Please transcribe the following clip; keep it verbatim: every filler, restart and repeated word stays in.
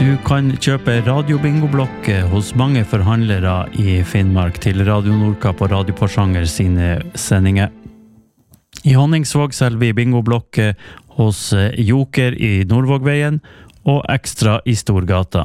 Du kan kjøpe radiobingoblokk hos mange forhandlere i Finnmark til Radio Nordkapp og Radio Porsanger sine sendinger. I Honningsvåg selger vi bingoblokk hos Joker i Nordvågveien og Ekstra i Storgata.